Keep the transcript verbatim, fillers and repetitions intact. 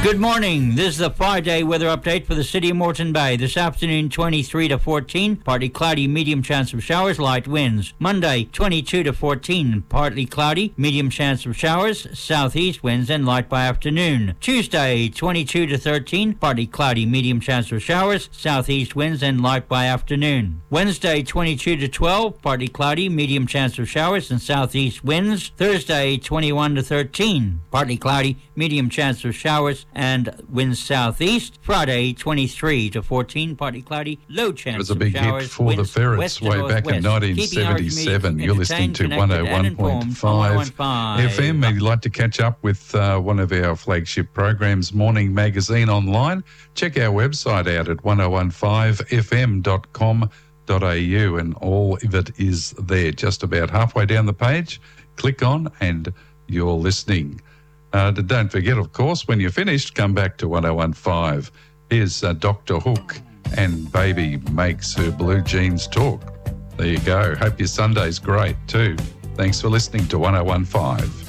Good morning. This is the five-day weather update for the city of Moreton Bay. This afternoon, twenty-three to fourteen, partly cloudy, medium chance of showers, light winds. Monday, twenty-two to fourteen, partly cloudy, medium chance of showers, southeast winds and light by afternoon. Tuesday, twenty-two to thirteen, partly cloudy, medium chance of showers, southeast winds and light by afternoon. Wednesday, twenty-two to twelve, partly cloudy, medium chance of showers and southeast winds. Thursday, twenty-one to thirteen, partly cloudy, medium chance of showers and winds southeast. Friday, twenty-three to fourteen, partly cloudy, low chance It was a of big showers, hit for the winds Ferrets west way to back in northwest. nineteen Keeping our community seventy-seven. You're listening to entertained, one oh one connected and point five informed. F M. If you'd like to catch up with uh, one of our flagship programs, Morning Magazine Online, check our website out at ten fifteen f m dot com dot a u, and all of it is there. Just about halfway down the page, click on and you're listening. Uh, don't forget, of course, when you're finished, come back to ten fifteen. Here's uh, Doctor Hook and Baby Makes Her Blue Jeans Talk. There you go. Hope your Sunday's great too. Thanks for listening to ten fifteen.